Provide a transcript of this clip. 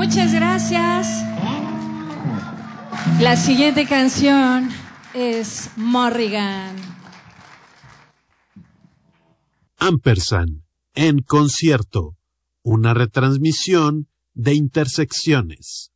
Muchas gracias. La siguiente canción es Morrigan. Ampersand, en concierto, una retransmisión de Intersecciones.